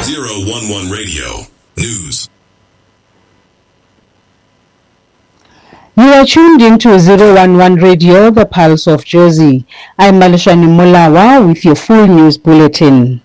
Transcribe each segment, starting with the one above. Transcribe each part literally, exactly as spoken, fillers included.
zero one one Radio News. You are tuned into zero one one Radio, the Pulse of Jersey. I'm Malishani Mulawa with your full news bulletin.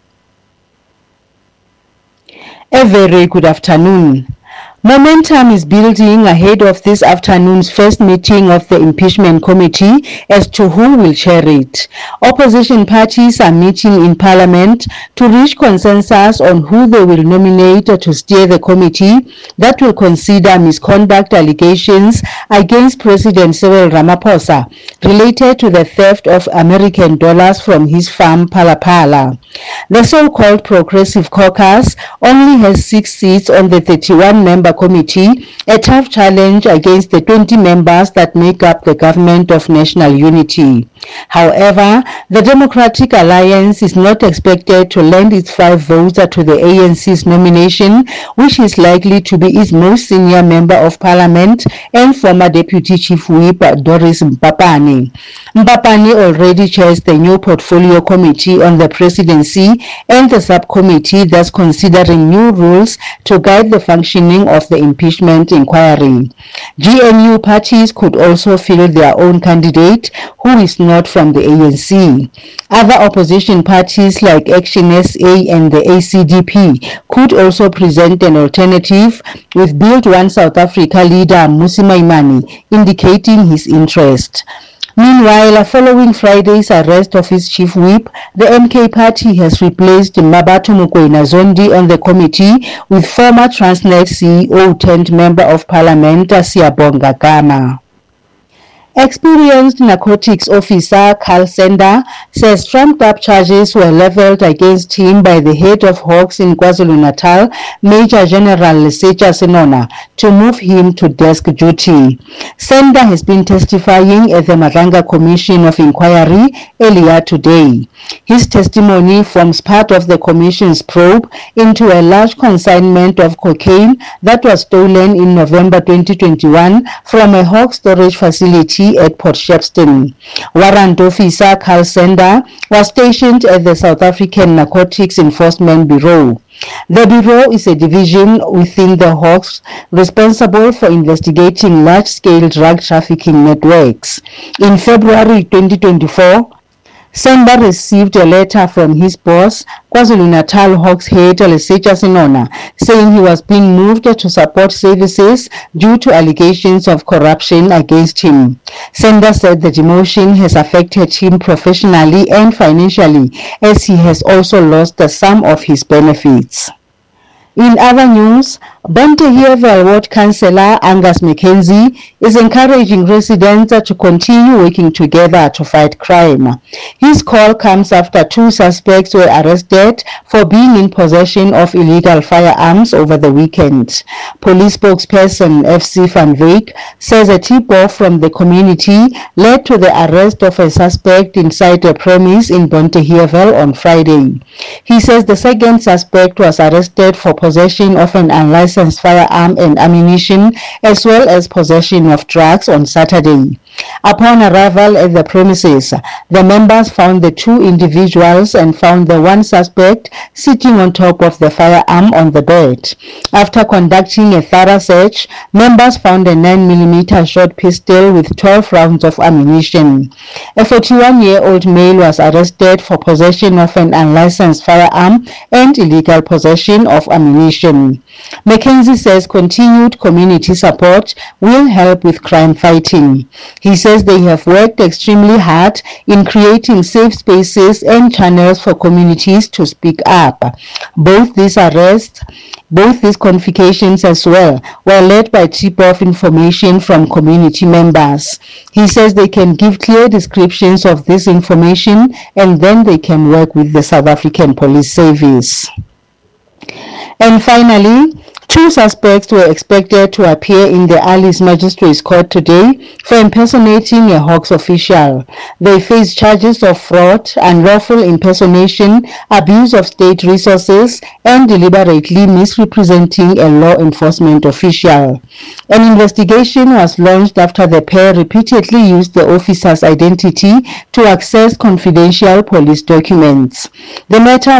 A very good afternoon. Momentum is building ahead of this afternoon's first meeting of the impeachment committee as to who will chair it. Opposition parties are meeting in Parliament to reach consensus on who they will nominate to steer the committee that will consider misconduct allegations against President Cyril Ramaphosa related to the theft of American dollars from his farm Phala Phala. The so-called Progressive Caucus only has six seats on the thirty-one member committee, a tough challenge against the twenty members that make up the government of national unity. However, the Democratic Alliance is not expected to lend its five votes to the A N C's nomination, which is likely to be its most senior member of parliament and former Deputy Chief Whip Doris Mpapane. Mpapane already chairs the new portfolio committee on the presidency and the subcommittee that's considering new rules to guide the functioning of the impeachment inquiry. G N U parties could also field their own candidate who is not from the A N C. Other opposition parties like Action S A and the A C D P could also present an alternative, with Build One South Africa leader Mmusi Maimane indicating his interest. Meanwhile, following Friday's arrest of his chief whip, the M K party has replaced Mabato Mokoena Zondi on the committee with former Transnet C E O turned member of parliament Siyabonga Gama. Experienced narcotics officer Carl Sender says trumped-up charges were leveled against him by the head of Hawks in KwaZulu-Natal, Major General Lesetja Senona, to move him to desk duty. Sender has been testifying at the Madlanga Commission of Inquiry earlier today. His testimony forms part of the Commission's probe into a large consignment of cocaine that was stolen in November twenty twenty-one from a Hawk storage facility at Port Shepstone. Warrant officer Carl Sender was stationed at the South African Narcotics Enforcement Bureau. The Bureau is a division within the Hawks responsible for investigating large-scale drug trafficking networks. In February twenty twenty-four, Sender received a letter from his boss, KwaZulu-Natal Hawks head Lesetja Senona, saying he was being moved to support services due to allegations of corruption against him. Sender said the demotion has affected him professionally and financially, as he has also lost some of his benefits. In other news, Bonte-Hearville Ward Councillor Angus McKenzie is encouraging residents to continue working together to fight crime. His call comes after two suspects were arrested for being in possession of illegal firearms over the weekend. Police spokesperson F C Van Wyk says a tip-off from the community led to the arrest of a suspect inside a premise in Bonte-Hearville on Friday. He says the second suspect was arrested for possession of an unlicensed firearm and ammunition, as well as possession of drugs on Saturday. Upon arrival at the premises, the members found the two individuals and found the one suspect sitting on top of the firearm on the bed. After conducting a thorough search, members found a nine millimeter short pistol with twelve rounds of ammunition. A forty-one-year-old male was arrested for possession of an unlicensed firearm and illegal possession of ammunition. McKenzie says continued community support will help with crime fighting. He says they have worked extremely hard in creating safe spaces and channels for communities to speak up. Both these arrests, both these confiscations as well, were led by tip-off information from community members. He says they can give clear descriptions of this information and then they can work with the South African Police Service. And finally, two suspects were expected to appear in the Alice Magistrates Court today for impersonating a Hawks official. They face charges of fraud, unlawful impersonation, abuse of state resources, and deliberately misrepresenting a law enforcement official. An investigation was launched after the pair repeatedly used the officer's identity to access confidential police documents. The matter